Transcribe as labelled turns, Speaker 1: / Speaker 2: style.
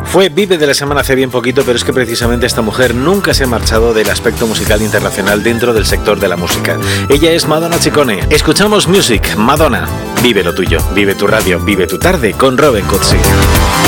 Speaker 1: Fue Vive de la semana hace bien poquito, pero es que precisamente esta mujer nunca se ha marchado del aspecto musical internacional dentro del sector de la música. Ella es Madonna Ciccone. Escuchamos Music, Madonna. Vive lo tuyo, vive tu radio, vive tu tarde con Robin Cutsi.